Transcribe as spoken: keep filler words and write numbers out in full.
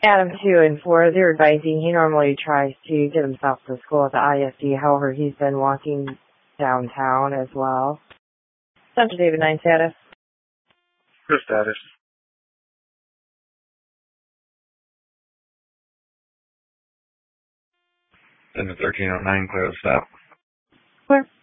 Adam, two and four, they're advising he normally tries to get himself to school at the I S D. However, he's been walking downtown as well. Central David nine status. Good status. Then the thirteen oh nine, clear the stop. Clear.